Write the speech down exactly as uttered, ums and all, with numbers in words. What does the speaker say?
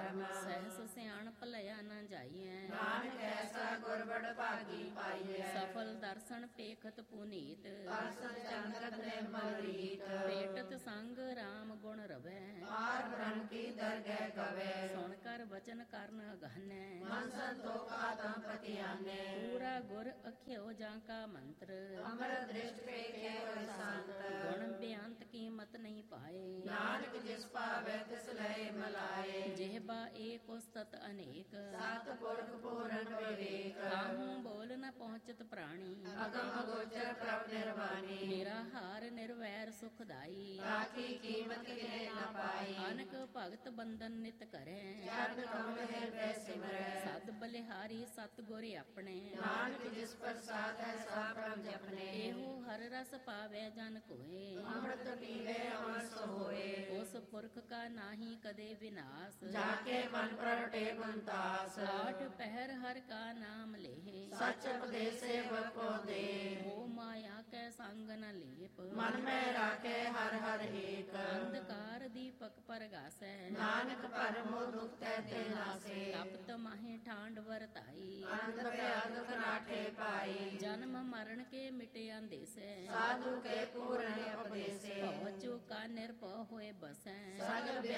ਧਰਮ। ਸਹਿਸ ਸਿਆਣ ਭਲਿਆ ਨਾ ਜਾਈਐ, ਨਾਨਕ ਐਸਾ ਗੁਰ ਬੜ ਭਾਗੀ ਪਾਈਐ। ਸਫਲ ਦਰਸ਼ਨ ਪੇਖਤ ਪੁਨੀਤ, ਅਰਸਦ ਚੰਦਕ ਨਿਰਮਲ ਰੀਤ। ਭੇਟਤ ਸੰਗ ਰਾਮ ਗੁਣ ਰਵੈ, ਪਾਰ ਬ੍ਰਹਮ ਕੀ ਦਰਗਹਿ ਗਵੈ। ਸੁਣ ਕਰ ਵਚਨ ਕਰਨ ਅਗਹਨੈ, ਮਨ ਸੰਤੋਖਾ ਤਾਂ ਪਤਿਆਨੈ। ਪੂਰਾ ਗੁਰ ਅਖਿਓ ਜਾਂ ਕਾ ਮੰਤਰ, ਅੰਮ੍ਰਿਤ ਦ੍ਰਿਸ਼ਟ ਪੇਖੇ ਹੋਇ ਸੰਤ। ਗੁਣ ਬਿਆੰਤ ਕੀਮਤ ਨਹੀਂ ਪਾਏ, ਨਾਨਕ ਜਿਸ ਭਾਵੈ ਤਿਸ ਲਏ ਮਲਾਏ। ਜਿਹਬਾ ਏਕ ਉਸਤਤ ਅਨੇਕ, ਸਤ ਪੁਰਖ ਪੂਰਨ ਵਿਵੇਕ। ਕਾਹੂ ਬੋਲ ਨ ਪਹੁੰਚਤ ਪ੍ਰਾਣੀ, ਅਗਮ ਅਗੋਚਰ ਪ੍ਰਭ ਨਿਰਵਾਣੀ। ਮੇਰਾ ਹਾਰ ਨਿਰਵੈਰ ਸੁਖਦਾਈ, ਰਾਖੀ ਕੀਮਤ ਕਿਨੇ ਨ ਪਾਈ। ਅਨਕ ਭਗਤ ਬੰਦਨ ਨਿਤ ਕਰੈ, ਚਰਨ ਕਮਲ ਹਿਰਦੈ ਸਿਮਰੈ। ਸਦ ਬਲਿਹਾਰੀ ਸਤ ਗੁਰ ਆਪਣੇ, ਨਾਨਕ ਜਿਸ ਪ੍ਰਸਾਦ ਹੈ ਸਾ ਪ੍ਰਭ ਜਪਨੇ। ਇਹੋ ਹਰ ਰਸ ਪਾਵੈ ਜਨ ਕੋਏ, ਅੰਮ੍ਰਿਤ ਪੀਵੇ ਅਮਰ ਸੋ ਹੋਏ। ਉਸ ਪੁਰਖ ਕਾ ਨਾਹੀ ਕਦੇ ਵਿਨਾਸ਼, ਜਾ ਕੇ ਮਨ ਪ੍ਰਗਟੇ ਬੰਤਾਸ। ਆਠ ਪਹਿਰ ਹਰ ਕਾ ਨਾਮ ਲੇਹ, ਸਚ ਉਪਦੇਸ ਸੇਵਕ ਕੋ ਦੇ। ਮੋਹ ਮਾਇਆ ਕੈ ਸੰਗ ਨ ਲੇਪ, ਮਨ ਮੈਂ ਰਾਖੇ ਹਰ ਹਰ ਏਕ। ਅੰਧਕਾਰ ਦੀਪਕ ਪਰਗਾਸੈ, ਨਾਨਕ ਭਰਮੋ ਦੁਖ ਤੈ ਤੇ ਨਾਸੇ। ਤਪਤ ਮਾਹੇ ਠਾਂਡ ਵਰਤਾਈ, ਅਨੰਦ ਭਿਆਨਕ ਨਾਠੇ ਪਾਈ। ਜਨਮ ਮਰਨ ਕੇ ਮਿਟੇ ਅੰਦੇਸੈ, ਸਾਧੂ ਕੇ ਪੂਰਨ ਉਪਦੇਸੇ। ਭਉ ਚੂਕਾ ਨਿਰਭਉ ਹੋਏ ਬਸੈ, ਸਗਲ